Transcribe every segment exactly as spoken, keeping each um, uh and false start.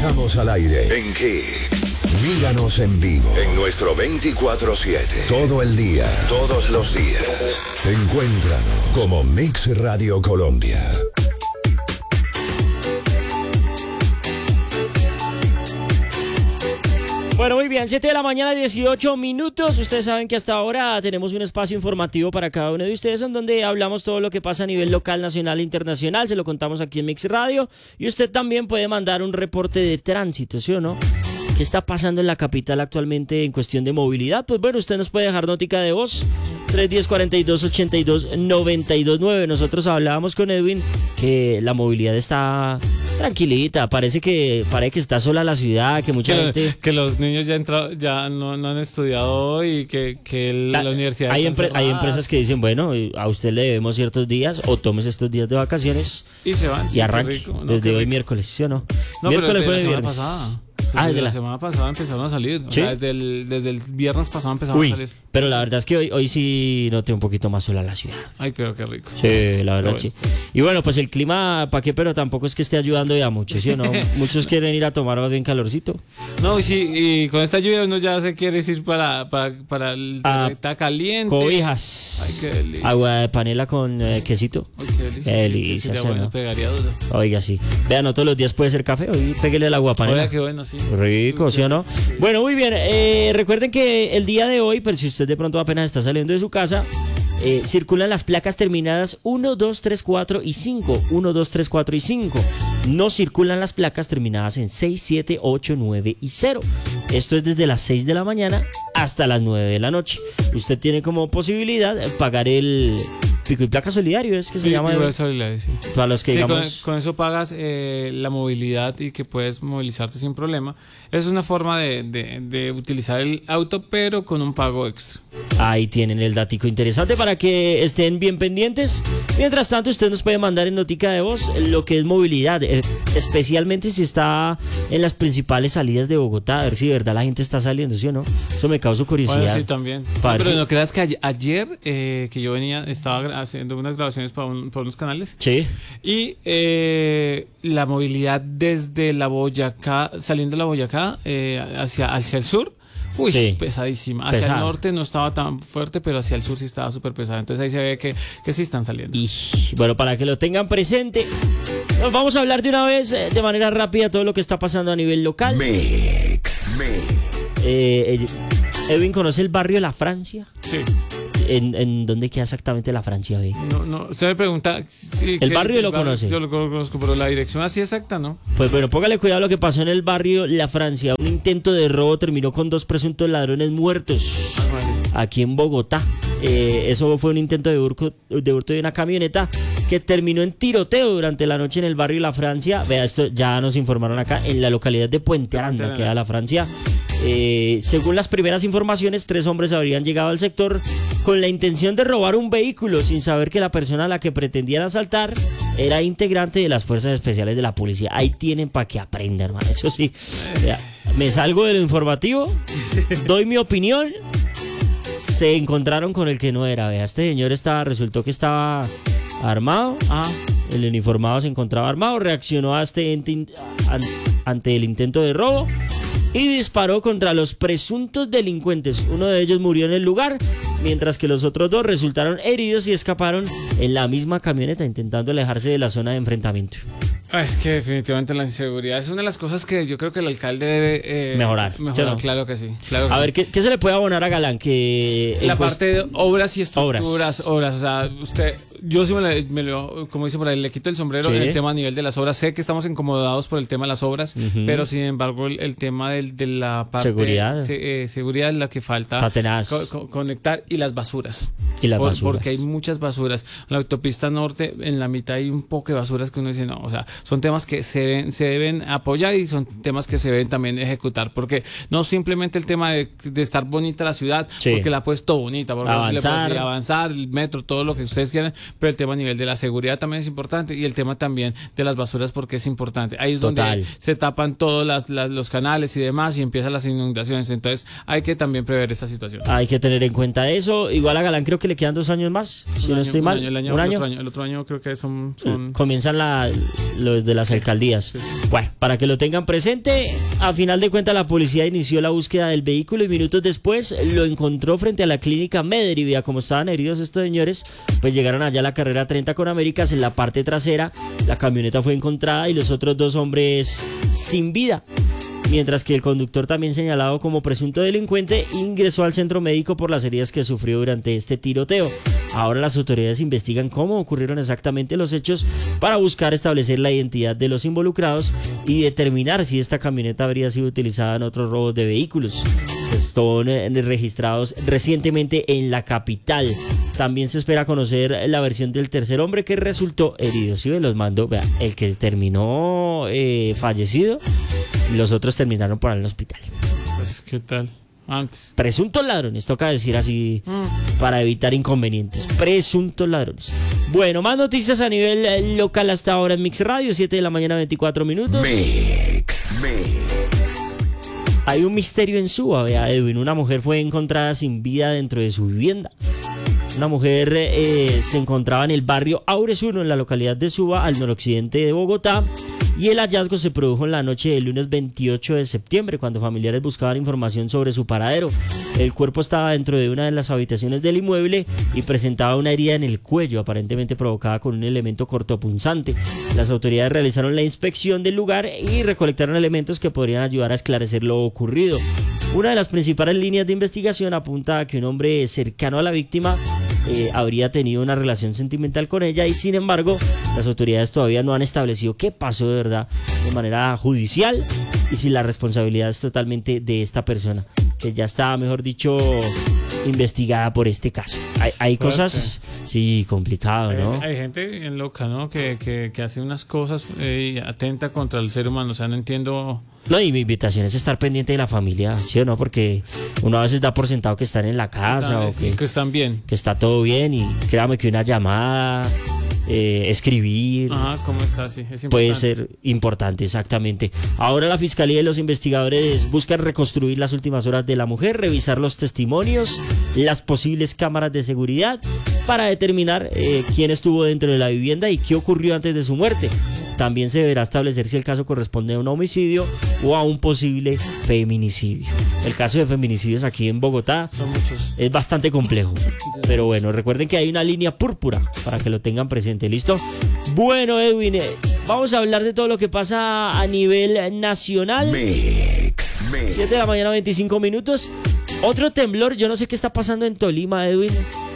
Estamos al aire. ¿En qué? Míranos en vivo en nuestro veinticuatro siete. Todo el día, todos los días. Encuéntranos como Mix Radio Colombia. Bueno, muy bien, siete de la mañana, dieciocho minutos. Ustedes saben que hasta ahora tenemos un espacio informativo para cada uno de ustedes en donde hablamos todo lo que pasa a nivel local, nacional e internacional. Se lo contamos aquí en Mix Radio. Y usted también puede mandar un reporte de tránsito, ¿sí o no? ¿Qué está pasando en la capital actualmente en cuestión de movilidad? Pues bueno, usted nos puede dejar notica de voz. tres uno cero, cuatro dos ocho dos, nueve dos nueve. Nosotros hablábamos con Edwin que la movilidad está tranquilita. Parece que parece que está sola la ciudad, que mucha que, gente... Que los niños ya, entrado, ya no, no han estudiado y que, que la, la universidad hay, está empre- hay empresas que dicen, bueno, a usted le debemos ciertos días o tomes estos días de vacaciones y se van. Y sí, arranque rico, ¿no? desde Qué hoy rico. miércoles, ¿sí o no? No, Miércoles, pero desde la semana viernes. pasada. Ah, desde de la... la semana pasada empezaron a salir. O ¿Sí? sea, desde el, desde el viernes pasado empezaron Uy, a salir. pero la verdad es que hoy, hoy sí noté un poquito más sola la ciudad. Ay, pero qué rico. Sí, la verdad bueno. sí. Y bueno, pues el clima, ¿para qué? Pero tampoco es que esté ayudando ya mucho, ¿sí o no? Muchos quieren ir a tomar más bien calorcito. No, y sí, y con esta lluvia uno ya se quiere ir para, para, para el Ah, está caliente. Cobijas. Ay, qué delicia. Agua de panela con eh, quesito. Ay, qué delicia. Qué sí, delicia, que sería ¿sí o bueno, no? pegaría duro. Oiga, sí. Vean, no todos los días puede ser café. Hoy pégale el agua panela. Oiga, qué bueno, sí. Rico, ¿sí o no? Bueno, muy bien. Eh, recuerden que el día de hoy, pero si usted de pronto apenas está saliendo de su casa, eh, circulan las placas terminadas uno, dos, tres, cuatro y cinco. uno, dos, tres, cuatro y cinco. No circulan las placas terminadas en seis, siete, ocho, nueve y cero. Esto es desde las seis de la mañana hasta las nueve de la noche. Usted tiene como posibilidad pagar el pico y placa solidario, es que se Sí, llama. pico de solidario, sí. Para los que Sí, digamos... con, con eso pagas eh, la movilidad y que puedes movilizarte sin problema. Es una forma de, de, de utilizar el auto, pero con un pago extra. Ahí tienen el datico interesante para que estén bien pendientes. Mientras tanto, usted nos puede mandar en notica de voz lo que es movilidad, eh, especialmente si está en las principales salidas de Bogotá, a ver si de verdad la gente está saliendo, ¿sí o no? Eso me causa curiosidad. Bueno, sí, también. Parce. Pero no creas que ayer, ayer eh, que yo venía, estaba gra- haciendo unas grabaciones para, un, para unos canales. Sí. Y eh, la movilidad desde la Boyacá, saliendo de la Boyacá eh, hacia, hacia el sur. Uy, Sí. pesadísima. Hacia Pesado. el norte no estaba tan fuerte, pero hacia el sur sí estaba súper pesada. Entonces ahí se ve que, que sí están saliendo. Y bueno, para que lo tengan presente, nos vamos a hablar de una vez, eh, de manera rápida, todo lo que está pasando a nivel local. Mix. Mix. Eh, eh, Edwin, ¿conoce el barrio La Francia? Sí. ¿En, en dónde queda exactamente La Francia, ve? No, no. Usted me pregunta. Sí, El ¿qué- barrio qué lo conoce. Yo lo conozco, pero la dirección así exacta, ¿no? Pues bueno, póngale cuidado a lo que pasó en el barrio La Francia. Un intento de robo terminó con dos presuntos ladrones muertos aquí en Bogotá. Eh, eso fue un intento de hurto, de hurto de una camioneta que terminó en tiroteo durante la noche en el barrio La Francia. Vea, esto ya nos informaron acá, en la localidad de Puente Aranda, Aranda. queda La Francia. Eh, según las primeras informaciones, tres hombres habrían llegado al sector con la intención de robar un vehículo sin saber que la persona a la que pretendían asaltar era integrante de las fuerzas especiales de la policía. Ahí tienen para que aprendan, hermano. Eso sí, vea, me salgo de lo informativo, doy mi opinión. Se encontraron con el que no era. Vea, este señor estaba, resultó que estaba armado. Ah, El uniformado se encontraba armado, reaccionó a este ente, an, ante el intento de robo y disparó contra los presuntos delincuentes. Uno de ellos murió en el lugar, mientras que los otros dos resultaron heridos y escaparon en la misma camioneta, intentando alejarse de la zona de enfrentamiento. es que definitivamente la inseguridad es una de las cosas que yo creo que el alcalde debe eh, Mejorar, Mejorar, ¿sí o no? claro que sí. Claro que A sí. ver, ¿qué, qué se le puede abonar a Galán? Que La en cuest- parte de obras y estructuras, Obras. obras, o sea, usted, yo sí me, le- me lo, como dice por ahí, le quito el sombrero Sí. en el tema a nivel de las obras. Sé que estamos incomodados por el tema de las obras, Ujú. pero sin embargo el, el tema del, de la parte Seguridad. se- eh, seguridad es la que falta Está tenaz. co- co- conectar y las basuras. Y las Por- basuras. Porque hay muchas basuras. La autopista norte, en la mitad hay un poco de basuras que uno dice, no, o sea, son temas que se deben, se deben apoyar y son temas que se deben también ejecutar, porque no simplemente el tema de, de estar bonita la ciudad, Sí. porque la ha puesto bonita, porque no se le puede Avanzar. decir avanzar, el metro, todo lo que ustedes quieran, pero el tema a nivel de la seguridad también es importante y el tema también de las basuras porque es importante. Ahí es Total. donde se tapan todos las, las, los canales y demás y empiezan las inundaciones. Entonces hay que también prever esa situación. Hay que tener en cuenta eso. Igual a Galán creo que le quedan dos años más, si Un no año, estoy un mal. año, el, año, ¿Un el año? Otro año. El otro año creo que son... son... Comienzan la, los de las alcaldías. Bueno, para que lo tengan presente, a final de cuentas la policía inició la búsqueda del vehículo y minutos después lo encontró frente a la clínica Medri. Vea cómo estaban heridos estos señores, pues llegaron allá a la carrera treinta con Américas. En la parte trasera la camioneta fue encontrada y los otros dos hombres sin vida, mientras que el conductor, también señalado como presunto delincuente, ingresó al centro médico por las heridas que sufrió durante este tiroteo. Ahora las autoridades investigan cómo ocurrieron exactamente los hechos para buscar establecer la identidad de los involucrados y determinar si esta camioneta habría sido utilizada en otros robos de vehículos. Están eh, registrados recientemente en la capital. También se espera conocer la versión del tercer hombre que resultó herido. Si ven, los mando, vea, el que terminó eh, fallecido, los otros terminaron por ahí en el hospital. Pues, ¿qué tal? Antes. Presuntos ladrones, toca decir así mm. para evitar inconvenientes. Presuntos ladrones. Bueno, más noticias a nivel eh, local hasta ahora en Mix Radio, siete de la mañana, veinticuatro minutos. Mix, Mix. Hay un misterio en Suba, vea, Edwin. Una mujer fue encontrada sin vida dentro de su vivienda. Una mujer eh, se encontraba en el barrio Aures uno, en la localidad de Suba, al noroccidente de Bogotá. Y el hallazgo se produjo en la noche del lunes veintiocho de septiembre, cuando familiares buscaban información sobre su paradero. El cuerpo estaba dentro de una de las habitaciones del inmueble y presentaba una herida en el cuello, aparentemente provocada con un elemento cortopunzante. Las autoridades realizaron la inspección del lugar y recolectaron elementos que podrían ayudar a esclarecer lo ocurrido. Una de las principales líneas de investigación apunta a que un hombre cercano a la víctima Eh, habría tenido una relación sentimental con ella, y sin embargo las autoridades todavía no han establecido qué pasó de verdad de manera judicial y si la responsabilidad es totalmente de esta persona, que ya está, mejor dicho, investigada por este caso. Hay, hay cosas, sí, complicado, ¿no? Hay, hay gente en loca, ¿no? Que, que, que hace unas cosas eh, y atenta contra el ser humano. O sea, no entiendo. No, y mi invitación es estar pendiente de la familia, ¿sí o no? Porque uno a veces da por sentado que están en la casa, Están, o que, que están bien. que está todo bien, y créame que una llamada, eh, escribir, Ajá, ¿cómo está? Sí, es importante. puede ser importante, exactamente. Ahora la Fiscalía y los investigadores buscan reconstruir las últimas horas de la mujer, revisar los testimonios, las posibles cámaras de seguridad, para determinar eh, quién estuvo dentro de la vivienda y qué ocurrió antes de su muerte. También se deberá establecer si el caso corresponde a un homicidio o a un posible feminicidio. El caso de feminicidios aquí en Bogotá Son muchos. es bastante complejo, pero bueno, recuerden que hay una línea púrpura para que lo tengan presente. ¿Listo? Bueno, Edwin, eh, vamos a hablar de todo lo que pasa a nivel nacional. Mix, Mix. siete de la mañana, veinticinco minutos. Otro temblor, yo no sé qué está pasando en Tolima, Edwin.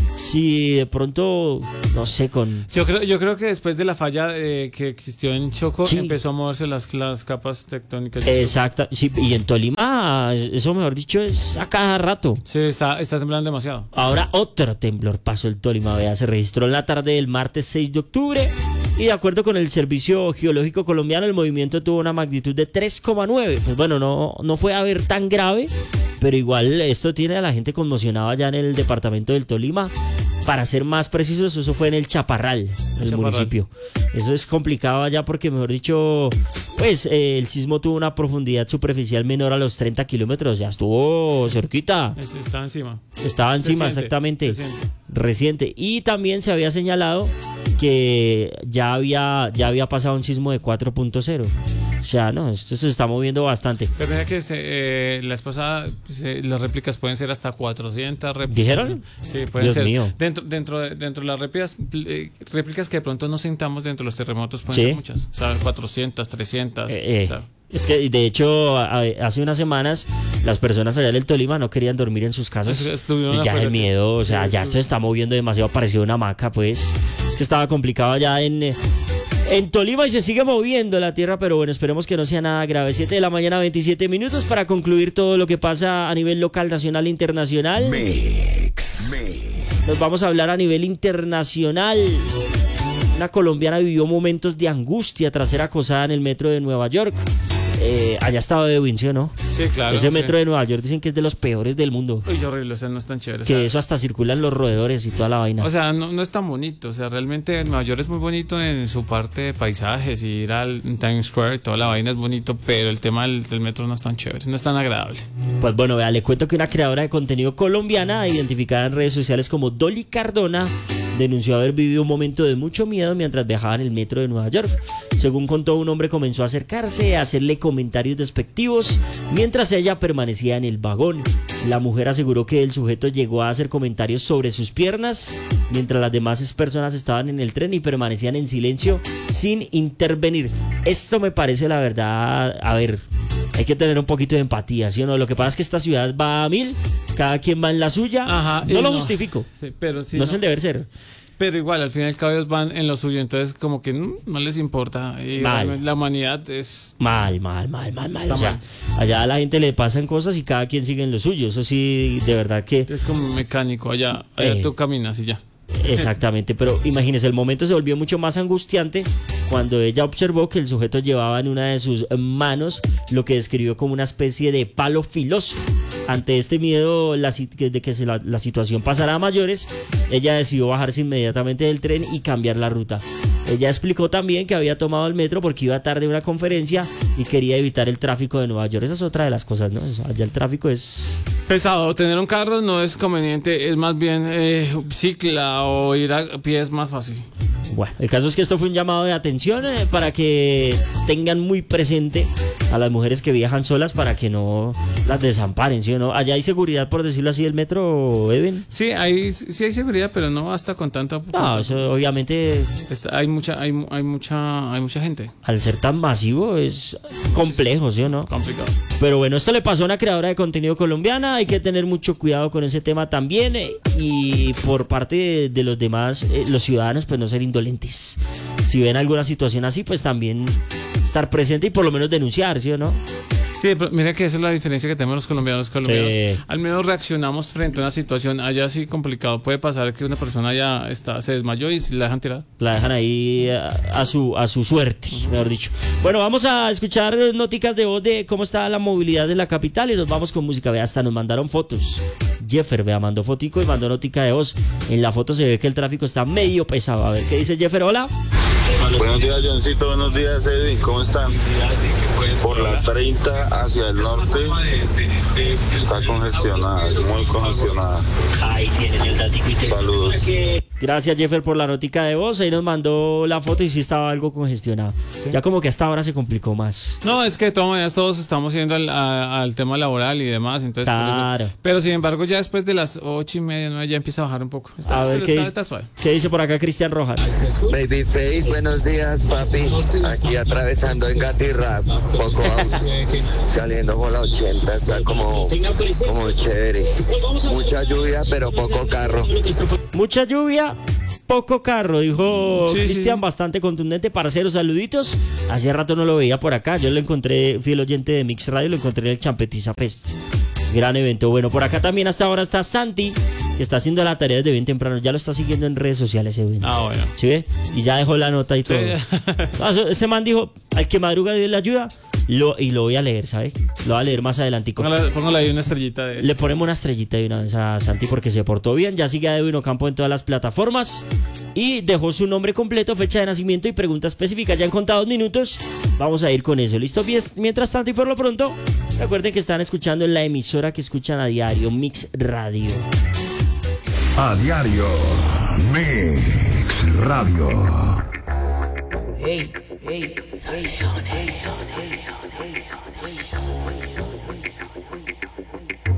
Si de pronto, no sé, con... Yo creo, yo creo que después de la falla eh, que existió en Choco, Sí. empezó a moverse las, las capas tectónicas. Exacto, sí, y en Tolima, ah, eso mejor dicho es a cada rato. Sí, está, está temblando demasiado. Ahora otro temblor pasó el Tolima, vea, se registró en la tarde del martes seis de octubre y de acuerdo con el Servicio Geológico Colombiano el movimiento tuvo una magnitud de tres coma nueve. Pues bueno, no, no fue a ver tan grave, pero igual esto tiene a la gente conmocionada allá en el departamento del Tolima. Para ser más precisos, eso fue en el Chaparral, el Chaparral. municipio. Eso es complicado allá porque, mejor dicho, pues eh, el sismo tuvo una profundidad superficial menor a los treinta kilómetros, ya estuvo cerquita. Es- está encima. Estaba encima, Reciente, exactamente. reciente. Reciente. Y también se había señalado que ya había, ya había pasado un sismo de cuatro punto cero. O sea, no, esto se está moviendo bastante. Pero mira que se, eh, la esposa, se- las réplicas pueden ser hasta cuatrocientas réplicas. ¿Dijeron? Sí, pueden Dios ser. mío. Dentro, dentro, de, dentro de las réplicas, eh, réplicas que de pronto no sintamos dentro de los terremotos, pueden Sí. ser muchas. O sea, cuatrocientas, trescientas. Eh, eh, o sea, es que de hecho a- hace unas semanas las personas allá del Tolima no querían dormir en sus casas. Es- estuvieron Y ya afuera, el sí. miedo, o sea, Sí, ya sí. esto se está moviendo demasiado parecido a una hamaca, pues. Es que estaba complicado allá en, eh, en Tolima y se sigue moviendo la tierra, pero bueno, esperemos que no sea nada grave. siete de la mañana, veintisiete minutos para concluir todo lo que pasa a nivel local, nacional e internacional. Mix, Mix. Nos vamos a hablar a nivel internacional. Una colombiana vivió momentos de angustia tras ser acosada en el metro de Nueva York. Eh, allá estaba Edwin, ¿sí o no? Sí, claro. Ese metro sí. de Nueva York dicen que es de los peores del mundo. Uy, horrible, o sea, no es tan chévere. Que o sea, eso hasta circulan los roedores y toda la vaina. O sea, no, no es tan bonito. O sea, realmente Nueva York es muy bonito en su parte de paisajes y ir al Times Square y toda la vaina es bonito, pero el tema del, del metro no es tan chévere, no es tan agradable. Pues bueno, vea, le cuento que una creadora de contenido colombiana, identificada en redes sociales como Dolly Cardona, denunció haber vivido un momento de mucho miedo mientras viajaba en el metro de Nueva York. Según contó, un hombre comenzó a acercarse, a hacerle comentarios despectivos mientras ella permanecía en el vagón. La mujer aseguró que el sujeto llegó a hacer comentarios sobre sus piernas mientras las demás personas estaban en el tren y permanecían en silencio sin intervenir. Esto me parece, la verdad, a ver, hay que tener un poquito de empatía, ¿sí o no? Lo que pasa es que esta ciudad va a mil, cada quien va en la suya. Ajá, no lo no, justifico, sí, pero sí, no, no es el deber ser. Pero igual, al fin y al cabo ellos van en lo suyo, entonces como que no, no les importa. Y Mal. la humanidad es... Mal, mal, mal, mal, mal. Está O sea, mal. allá a la gente le pasan cosas y cada quien sigue en lo suyo. Eso sí, de verdad que... Es como mecánico, allá, allá Eh. tú caminas y ya. Exactamente, pero imagínese, el momento se volvió mucho más angustiante cuando ella observó que el sujeto llevaba en una de sus manos lo que describió como una especie de palo filoso. Ante este miedo la, de que se la, la situación pasara a mayores, ella decidió bajarse inmediatamente del tren y cambiar la ruta. Ella explicó también que había tomado el metro porque iba tarde a una conferencia y quería evitar el tráfico de Nueva York. Esa es otra de las cosas, ¿no? O sea, allá el tráfico es... Pesado, tener un carro no es conveniente, es más bien eh, cicla o ir a pie es más fácil. Bueno, el caso es que esto fue un llamado de atención eh, para que tengan muy presente a las mujeres que viajan solas para que no las desamparen, ¿sí o no? Allá hay seguridad, por decirlo así, del metro, Eben. Sí, hay, sí hay seguridad, pero no basta con tanta... No, eso obviamente, Está, hay mucha, hay, hay mucha, hay mucha gente. al ser tan masivo, es complejo, ¿sí o no? Complicado. Pero bueno, esto le pasó a una creadora de contenido colombiana, hay que tener mucho cuidado con ese tema también eh, y por parte de, de los demás, eh, los ciudadanos, pues no ser indolentes. Si ven alguna situación así, pues también estar presente y por lo menos denunciar, ¿sí o no? Sí, pero mira que esa es la diferencia que tenemos los colombianos. Los colombianos Sí. al menos reaccionamos frente a una situación. Allá sí complicado. Puede pasar que una persona ya está, se desmayó y la dejan tirada. La dejan ahí a, a su a su suerte, mejor dicho. Bueno, vamos a escuchar noticas de voz de cómo está la movilidad de la capital y nos vamos con música. Vea, hasta nos mandaron fotos. Jeffer, vea, mandó fotico y mandó notica de voz. En la foto se ve que el tráfico está medio pesado. A ver, ¿qué dice Jeffer? Hola. Buenos días, Johncito. Buenos días, Edwin. ¿Cómo están? Por la treinta hacia el norte está congestionada, es muy congestionada. Ahí tienen el datico y texto. Saludos. Gracias, Jeffer, por la notica de voz. Ahí nos mandó la foto y sí estaba algo congestionado. Ya como que hasta ahora se complicó más. No, es que de todas maneras todos estamos yendo al, a- al tema laboral y demás. Entonces, por Claro. eso. Pero sin embargo, ya después de las ocho y media, nueve, ya empieza a bajar un poco. Está, A ver, pero ¿qué está, dice? está suave. ¿Qué dice por acá Cristian Rojas? Babyface, buenos días, papi. Aquí atravesando en Gatirrap, poco saliendo por la ochenta, está como, como chévere. Mucha lluvia, pero poco carro. Mucha lluvia, poco carro, dijo Sí, Cristian, sí. bastante contundente. Parceros, saluditos. Hace rato no lo veía por acá. Yo lo encontré, fiel oyente de Mix Radio, lo encontré en el Champetiza Fest. Gran evento. Bueno, por acá también hasta ahora está Santi, que está haciendo la tarea desde bien temprano. Ya lo está siguiendo en redes sociales, Edwin. Ah, bueno. ¿Sí ve? Y ya dejó la nota y todo. Ah, eso- ese man dijo, al que madruga Dios le ayuda. Lo, y lo voy a leer, ¿sabes? Lo voy a leer más adelantico. Póngale, póngale ahí una estrellita de... Le ponemos una estrellita de una vez a Santi porque se portó bien. Ya sigue a Edwin Ocampo en todas las plataformas. Y dejó su nombre completo, fecha de nacimiento y pregunta específica. Ya en contados minutos vamos a ir con eso. ¿Listo? Mies- Mientras tanto y por lo pronto, recuerden que están escuchando en la emisora que escuchan a diario, Mix Radio. A diario, Mix Radio. Hey, hey, hey, hey, hey, hey, hey, hey.